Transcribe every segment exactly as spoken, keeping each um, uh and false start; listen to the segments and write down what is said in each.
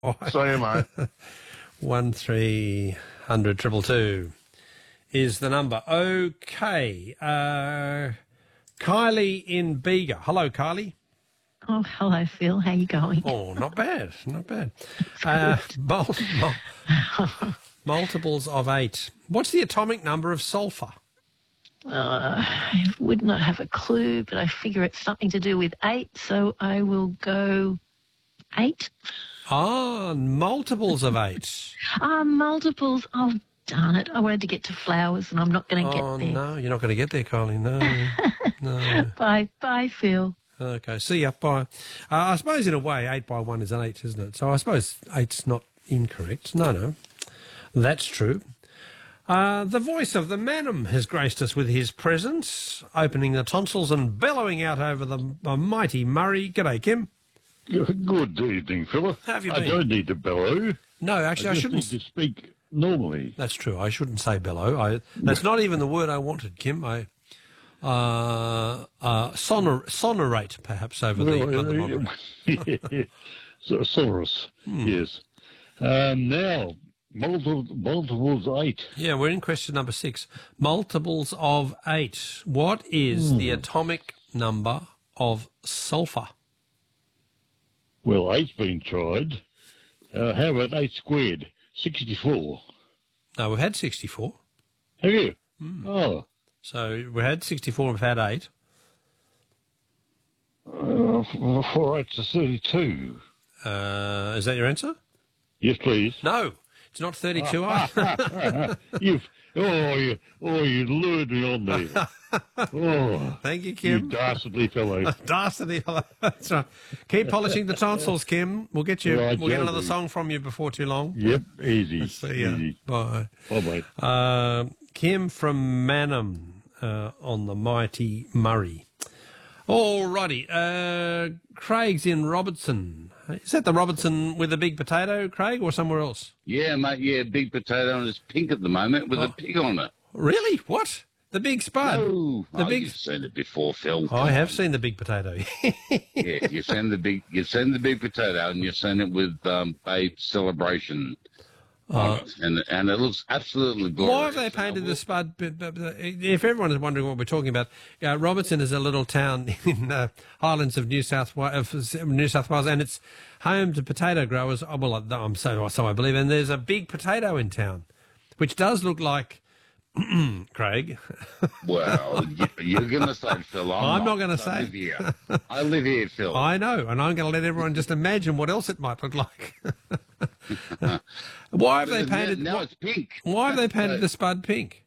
See you, mate. One three hundred triple two is the number. Okay. Uh, Kylie in Bega. Hello, Kylie. Oh, hello, Phil. How you going? Oh, not bad. Not bad. Uh, mul- mul- multiples of eight. What's the atomic number of sulphur? Uh, I would not have a clue, but I figure it's something to do with eight, so I will go eight. Ah, multiples of eight. Ah, multiples. Oh, darn it. I wanted to get to flowers, and I'm not going to Oh, get there. no, you're not going to get there, Kylie. No, no. Bye. Bye, Phil. Okay, see ya. Bye. Uh, I suppose in a way, eight by one is an eight, isn't it? So I suppose eight's not incorrect. No, no, that's true. Uh, the voice of the Manum has graced us with his presence, opening the tonsils and bellowing out over the, the mighty Murray. G'day, Kim. Good evening, Philip. How have you I been? don't need to bellow. No, actually, I, I just shouldn't. need to speak normally. That's true. I shouldn't say bellow. I, that's not even the word I wanted, Kim. I uh, uh, sonor, sonorate, perhaps, over the, Well, over the model. yeah, so, sonorous, Hmm. yes. Um, now, multiple, multiples eight. Yeah, we're in question number six. Multiples of eight. What is Hmm. the atomic number of sulphur? Well, eight's been tried. Uh, how about eight squared? sixty-four. No, we've had sixty-four. Have you? Hmm. Oh. So we had sixty-four, we've had eight. Uh, four eights are thirty-two. Uh, is that your answer? Yes, please. No, it's not thirty-two. either. You've, oh, you, oh, you lured me on there. Oh, Thank you, you Kim. dastardly fellow. Dastardly. That's right. Keep polishing the tonsils, Kim. We'll get you. Right, we'll get shall another we? song from you before too long. Yep, easy. See ya. Easy. Bye. Bye-bye. Uh, Kim from Manum uh, on the mighty Murray. Alrighty. Uh, Craig's in Robertson. Is that the Robertson with the big potato, Craig, or somewhere else? Yeah, mate, yeah, big potato and it's pink at the moment with Oh. a pig on it. Really? What? The big spud? Oh, The oh, big- you've seen it before, Phil. I have seen the big potato. Yeah, you've seen the big, you've seen the big potato, and you've seen it with um, Babe Celebration on it, and and it looks absolutely glorious. Why have they painted the spud? But, but, but if everyone is wondering what we're talking about, uh, Robertson is a little town in the highlands of New South Wales, New South Wales, and it's home to potato growers. Oh, well, I'm so so I believe, and there's a big potato in town, which does look like Craig. Well, you, you're going to say, Phil. I'm, I'm not gonna I say. live here. I live here, Phil. I know, and I'm going to let everyone just imagine what else it might look like. Why have they painted? Now why, it's pink. why have they painted Uh, the spud pink?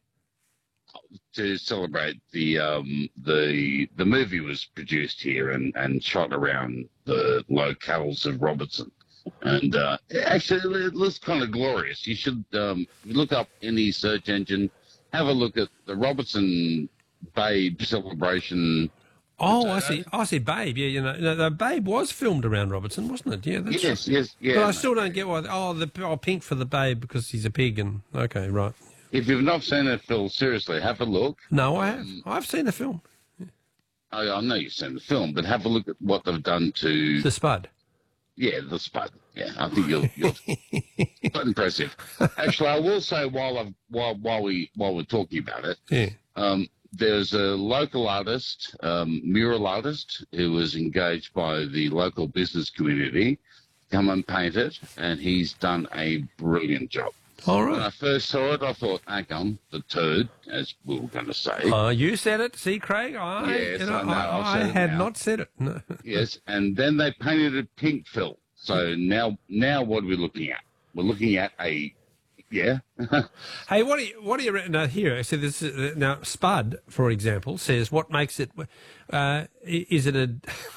to celebrate the um the the movie was produced here and and shot around the locales of Robertson, and uh actually it looks kind of glorious. You should um look up any search engine, have a look at the Robertson Babe Celebration. Oh, I see. I see. Babe. Yeah, you know, no, the Babe was filmed around Robertson, wasn't it? Yeah, that's Yes, right. yes, yeah. But I mate. still don't get why. Oh, the oh, pink for the Babe because he's a pig, and okay, right. If you've not seen it, Phil, seriously, have a look. No, I have. I've seen the film, I, I know you've seen the film, but have a look at what they've done to The Spud. Yeah, the spud. Yeah, I think you'll, you'll quite impressive. Actually, I will say while I've, while while we while we're talking about it, Yeah. um, there's a local artist, um, mural artist, who was engaged by the local business community, come and paint it, and he's done a brilliant job. All When I right. first saw it, I thought, "Hang on, the turd," as we were going to say. Uh, you said it. See, Craig. I, Yes, you know, I know. I, I've I said it had now. not said it. No. Yes, and then they painted it pink, Phil. So now, now what are we looking at? We're looking at a, yeah. Hey, what do you, what do you re- now here? So this is, uh, now Spud, for example, says what makes it. Uh, i- is it a?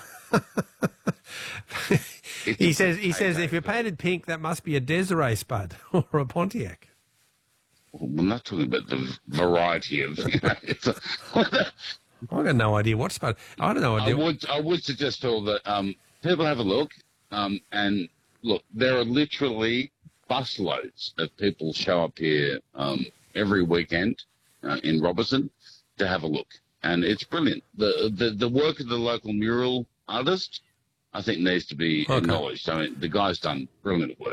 he says he says if you're painted pink, that must be a Desiree Spud or a Pontiac. We're not talking about the variety of. You know, it's a, I got no idea what Spud. I don't know I idea. would, I would suggest, Phil, that um, people have a look, um, and look. There are literally busloads of people show up here um, every weekend uh, in Robertson to have a look, and it's brilliant. The the the work of the local mural artist, I think, needs to be Okay. acknowledged. I mean, the guy's done brilliant work.